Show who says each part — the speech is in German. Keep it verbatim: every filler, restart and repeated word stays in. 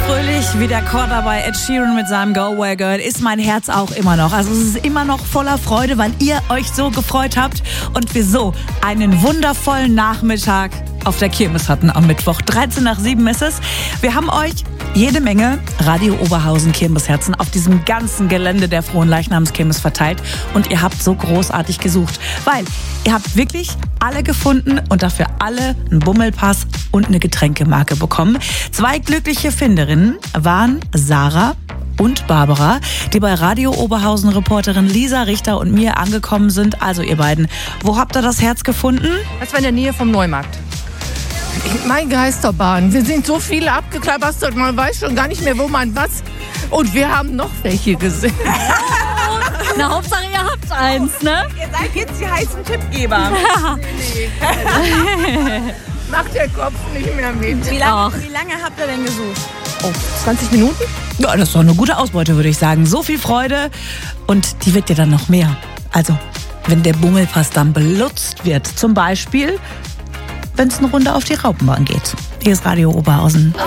Speaker 1: fröhlich wie der Chor dabei Ed Sheeran mit seinem Go Away Girl ist mein Herz auch immer noch. Also es ist immer noch voller Freude, weil ihr euch so gefreut habt und wir so einen wundervollen Nachmittag auf der Kirmes hatten am Mittwoch. dreizehn nach sieben ist es. Wir haben euch jede Menge Radio Oberhausen Kirmesherzen auf diesem ganzen Gelände der Fronleichnamskirmes verteilt und ihr habt so großartig gesucht, weil ihr habt wirklich alle gefunden und dafür alle einen Bummelpass und eine Getränkemarke bekommen. Zwei glückliche Finderinnen waren Sarah und Barbara, die bei Radio Oberhausen Reporterin Lisa Richter und mir angekommen sind. Also ihr beiden, wo habt ihr das Herz gefunden?
Speaker 2: Das war in der Nähe vom Neumarkt.
Speaker 3: Mein Geisterbahn. Wir sind so viele abgeklappert, man weiß schon gar nicht mehr, wo man was. Und wir haben noch welche gesehen.
Speaker 4: Na, Hauptsache ihr habt eins, ne?
Speaker 1: Ihr seid jetzt die heißen Tippgeber.
Speaker 3: Macht der Kopf nicht mehr mit.
Speaker 1: Wie lange, wie lange habt ihr denn gesucht?
Speaker 2: Oh, zwanzig Minuten?
Speaker 1: Ja, das ist doch eine gute Ausbeute, würde ich sagen. So viel Freude und die wird ja dann noch mehr. Also, wenn der Bummelpass dann benutzt wird, zum Beispiel, wenn es eine Runde auf die Raupenbahn geht. Hier ist Radio Oberhausen.